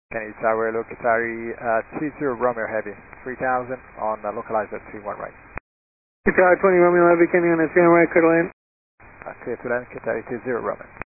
Kennedy Tower, Locatari 20 Romeo Heavy, 3000 on localizer 21 right. Tower 20 Romeo Heavy, Kenny on the 3 right, clear to land. Clear to land, Qatari 20 Romeo.